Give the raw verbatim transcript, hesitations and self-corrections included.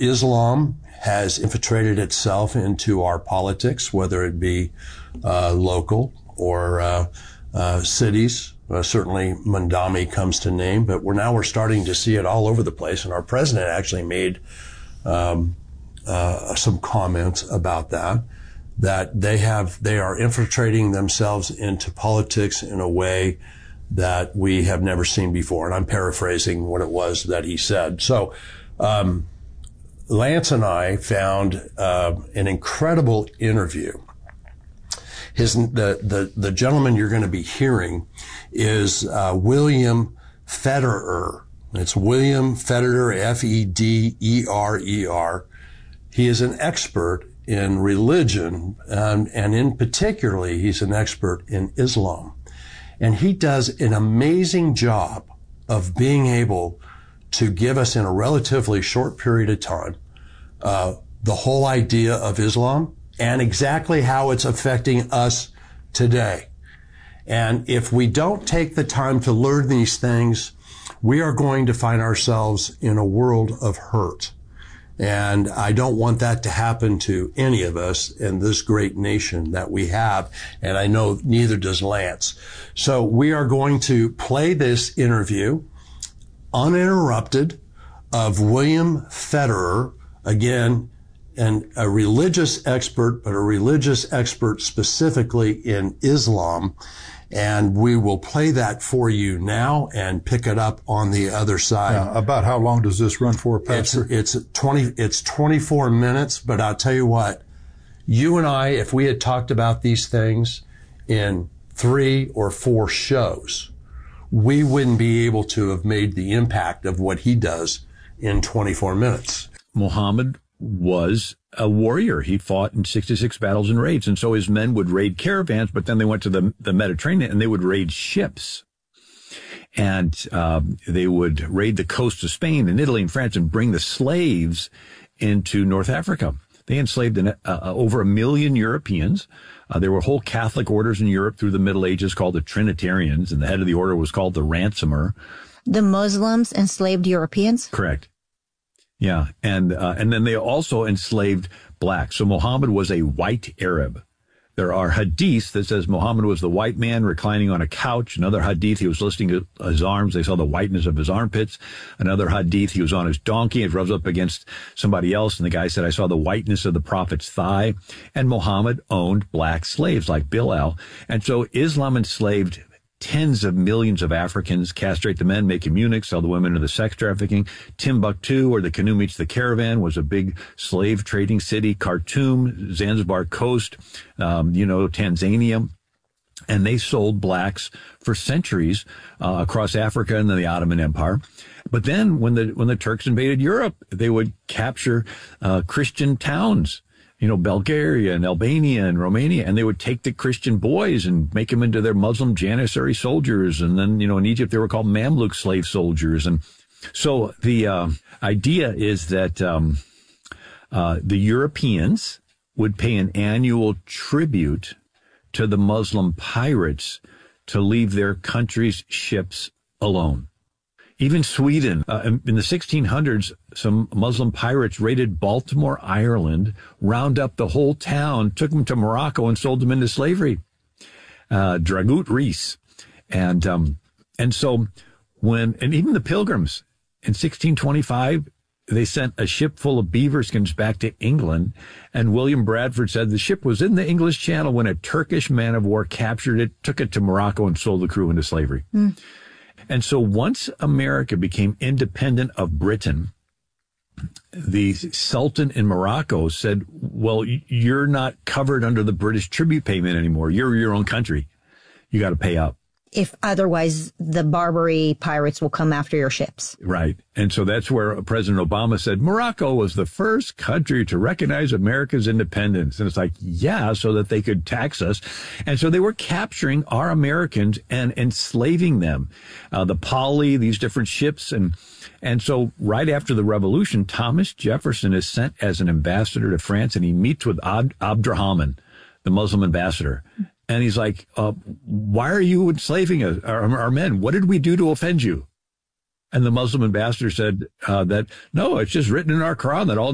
Islam has infiltrated itself into our politics, whether it be uh, local or uh, uh, cities. Uh, certainly Mandami comes to name, but we're now we're starting to see it all over the place. And our president actually made um, uh, some comments about that, that they have they are infiltrating themselves into politics in a way that we have never seen before. And I'm paraphrasing what it was that he said. So um, Lance and I found uh, an incredible interview. His the the, the gentleman you're going to be hearing is uh, William Federer. It's William Federer, F E D E R E R. He is an expert in religion, um, and in particularly, he's an expert in Islam. And he does an amazing job of being able to give us in a relatively short period of time uh, the whole idea of Islam and exactly how it's affecting us today. And if we don't take the time to learn these things, we are going to find ourselves in a world of hurt. And I don't want that to happen to any of us in this great nation that we have. And I know neither does Lance. So we are going to play this interview uninterrupted of William Federer, again, and a religious expert, but a religious expert specifically in Islam. And we will play that for you now and pick it up on the other side. Now, about how long does this run for, Pastor? It's, it's twenty, it's twenty-four minutes, but I'll tell you what, you and I, if we had talked about these things in three or four shows, we wouldn't be able to have made the impact of what he does in twenty-four minutes. Muhammad was a warrior. He fought in sixty-six battles and raids. And so his men would raid caravans, but then they went to the, the Mediterranean and they would raid ships. And um, they would raid the coast of Spain and Italy and France and bring the slaves into North Africa. They enslaved an, uh, over a million Europeans. Uh, there were whole Catholic orders in Europe through the Middle Ages called the Trinitarians, and the head of the order was called the ransomer. The Muslims enslaved Europeans? Correct. Yeah, and uh, and then they also enslaved blacks. So Muhammad was a white Arab. There are hadiths that says Muhammad was the white man reclining on a couch. Another hadith, he was lifting his arms. They saw the whiteness of his armpits. Another hadith, he was on his donkey. It rubs up against somebody else. And the guy said, I saw the whiteness of the prophet's thigh. And Muhammad owned black slaves like Bilal. And so Islam enslaved tens of millions of Africans, castrate the men, make them eunuchs, sell the women into sex trafficking. Timbuktu, where the canoe meets the caravan, was a big slave trading city. Khartoum, Zanzibar coast, um, you know, Tanzania. And they sold blacks for centuries uh, across Africa and then the Ottoman Empire. But then when the when the Turks invaded Europe, they would capture uh, Christian towns. You know, Bulgaria and Albania and Romania, and they would take the Christian boys and make them into their Muslim Janissary soldiers. And then, you know, in Egypt, they were called Mamluk slave soldiers. And so the uh, idea is that um, uh, the Europeans would pay an annual tribute to the Muslim pirates to leave their country's ships alone. Even Sweden, uh, in the sixteen hundreds, some Muslim pirates raided Baltimore, Ireland, round up the whole town, took them to Morocco and sold them into slavery. Uh, Dragut Reis. And, um, and so when, and even the Pilgrims in sixteen twenty-five, they sent a ship full of beaver skins back to England. And William Bradford said the ship was in the English Channel when a Turkish man of war captured it, took it to Morocco and sold the crew into slavery. Mm. And so once America became independent of Britain, the Sultan in Morocco said, well, you're not covered under the British tribute payment anymore. You're your own country. You got to pay up. If otherwise, the Barbary pirates will come after your ships. Right. And so that's where President Obama said Morocco was the first country to recognize America's independence. And it's like, yeah, so that they could tax us. And so they were capturing our Americans and enslaving them. Uh, the Polly, these different ships. And, and so right after the revolution, Thomas Jefferson is sent as an ambassador to France, and he meets with Abd Abdurrahman, the Muslim ambassador. And he's like, uh, why are you enslaving us, our, our men? What did we do to offend you? And the Muslim ambassador said uh, that, no, it's just written in our Quran that all